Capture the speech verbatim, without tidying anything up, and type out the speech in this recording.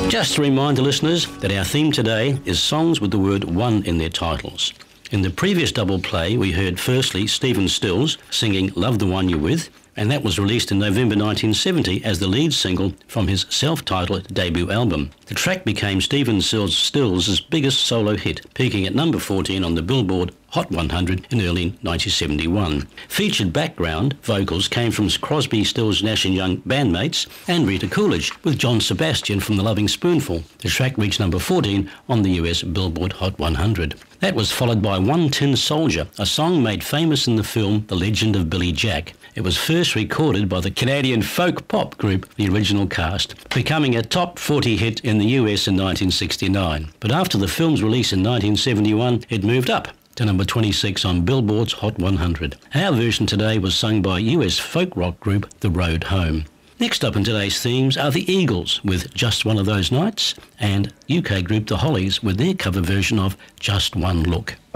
Just a reminder, listeners, that our theme today is songs with the word one in their titles. In the previous double play, we heard firstly Stephen Stills singing Love the One You're With, and that was released in November nineteen seventy as the lead single from his self-titled debut album. The track became Stephen Stills' biggest solo hit, peaking at number fourteen on the Billboard Hot one hundred in early nineteen seventy-one. Featured background vocals came from Crosby, Stills, Nash and Young bandmates and Rita Coolidge, with John Sebastian from The Loving Spoonful. The track reached number fourteen on the U S Billboard Hot one hundred. That was followed by One Tin Soldier, a song made famous in the film The Legend of Billy Jack. It was first recorded by the Canadian folk pop group The Original Cast, becoming a top forty hit in the U S in nineteen sixty-nine. But after the film's release in nineteen seventy-one, it moved up to number twenty-six on Billboard's Hot one hundred. Our version today was sung by U S folk rock group The Road Home. Next up in today's themes are the Eagles with Just One of Those Nights, and U K group The Hollies with their cover version of Just One Look.